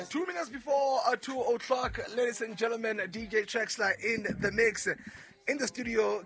2 minutes before 2 o'clock, ladies and gentlemen, DJ Traxler in the mix. In the studio,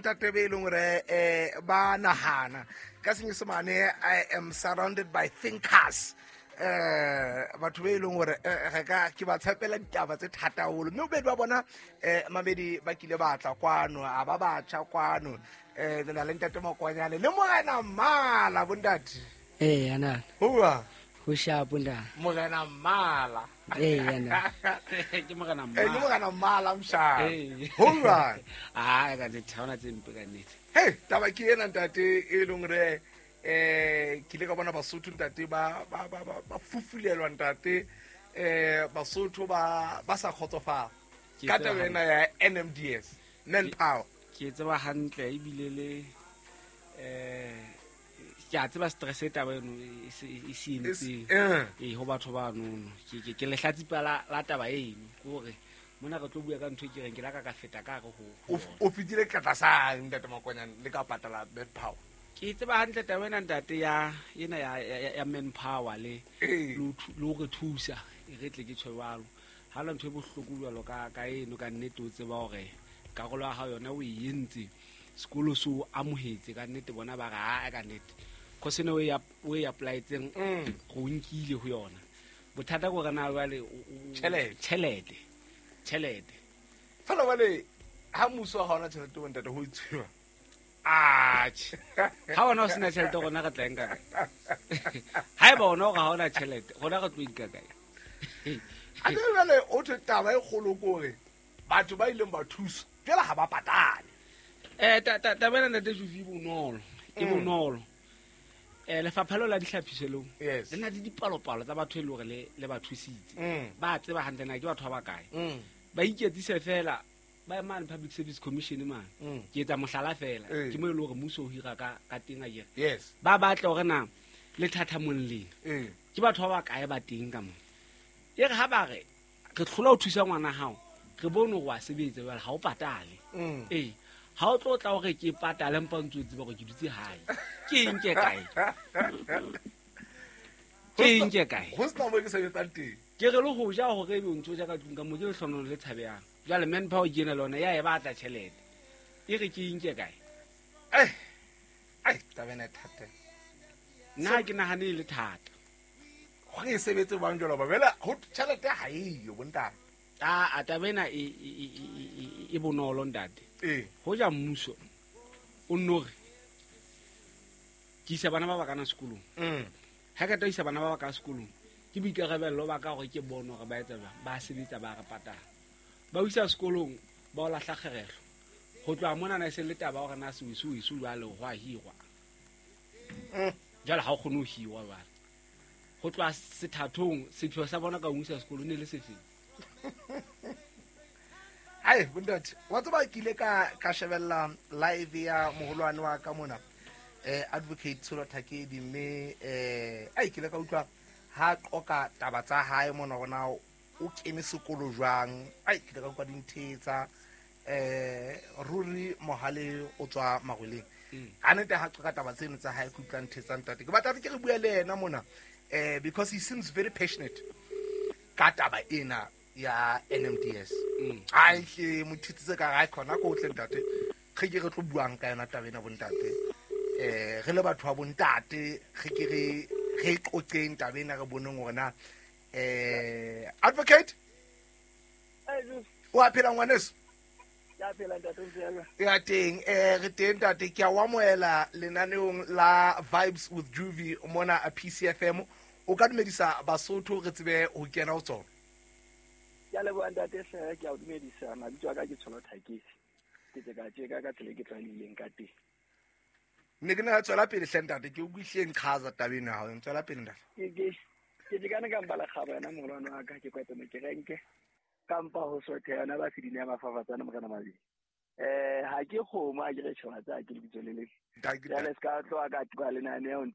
I am surrounded by thinkers. But we longore ke ba tshepela ditaba tse thata holo mme o be ba bona mamedi ba kile ba tla kwano aba ba tša kwano le na le ntate Mokwanyane le Morena Mmala bondati ana howa ho shapo nda Morena Mmala ana ke Morena ke Morena Mmala msha howa ka di thaona tse mpe ka nnete hey taba ke ena ntate e longore kile ka bona Basotho ntate ba fufulelwa ntate Basotho ba sa khotsofa ka tabena ya NMDS manpower ke tseba hantle e bile le ke a tseba stress e taba eno e sentse ho batho ba nono ke le hlatsipa la taba eno gore mona re tlo bua ka ntho e ke reng ke la ka feta ka go o fitile ka tsa ntate Mokwanyane le ka patala manpower ke tseba hantle taba ena ntate ya ena ya manpower le re thusa e re tle ke tshwalo ha la ntho e bohloko jwalo ka eno ka nnete o tseba hore karolo ya ha yona o e entse sekolo so amohetse ka nnete bona ba ga ka nnete go sene o e applyetseng go nkile ho yona bothata go rena jwale tšhelete fela wale ha muso ha ona tšhelete o ntate ho itshiwa ha ona o sena tšhelete gona re tla enka ha e bona ga ona tšhelete gona re tlo inka kae a le jwale o tse taba e kgolo gore batho ba ileng ba thusa fela ha ba patale taba ena ntate Juvi bonolo e bonolo lefapha la dihlaphiselo le na di dipalopalo tsa batho e le gore le ba thusitse ba tseba hantle na ke batho ba kae ba iketsise fela ba man Public Service Commission man ke etsa mohlala fela ke mo e le gore muso o hira ka tenga jere ba batla gore na le thatha molleng ke batho ba kae ba teng ka mo e re ha ba re tlhola o thusa ngwana hao re bone go a sebetsa jwale ha o patale ha o tlo tla gore ke patale mpa ntse o tseba gore ke dutse hae ke eng ke kae go sna mo ke sebetsang teng ke re le go ja gore be o ntse o ja ka tlung ka mo ke le hlono le tshabeyang jale manpower ke ena lona ya e batla tšhelete e re ke eng ke kae tabena thata nna ke nagane le thata go e sebetse bang jalo ba bela go tšhelete ha eyo bontana tabena e bonolo ntate go ja mmuso o nnore ke isa bana ba ba kana sekolong ha ka isa bana ba ba ka sekolong ke boikarabello ba ka gore ke bono gore ba etsa ba sebetsa ba re patala ba o isa sekolong ba o lahla kgeregelo go tloa mona na se le taba gore na se isu jwale go a hirwa jalo ha o kgone ho hiwa jwale go tloa sethathong sepheo sa bona ka o isa sekolong ne le sefeng ai bondate wa tsaba ke ile ka shebella live ya moholwane wa ka mona advocate Tsholo Thakedi mme ai ke ile ka utlwa ha qoka taba tsa hae mona gona o kene sekolo jwang ai ke ile ka utlwa dinthetsa ruri mohale o tswa magweleng a nete ha qoka taba tseno tsa hae ke utlwa nthetsa ntate ke batla ke re bua le ena mona because he seems very passionate ka taba ena ya NMDS ai ke mothitse ka ga khona go tle ntate ge ke re tlo buang ka yona taba ena bontate re le batho ba bontate ge ke re qoqeng taba ena re boneng gona advocate wa phela ngwaneso ya phela ntate ya teng re teng ntate ke a wa moela lenaneong la Vibes with Juvi mona a PCFM o ka dumedisa Basotho re tsebe ho kena o tsona ya le bua ntate se ke a dumedisa ma ditwa ka ke Tsholo Thakedi ke tse ka tsele ke tlalileng ka teng ne ke na tswela pele hlentate ke o buihleng khaza tabeng ha o tswela pele ntate ke kana ka mbala khaba yana molwana wa ka ke kwete mo ke renke kampa ho sothe yana ba sedine ya mafafatsana mo kana mabedi ha ke khoma a ke re tshwana tsa ke le ditsolele ya le ska tlo ka twa le nane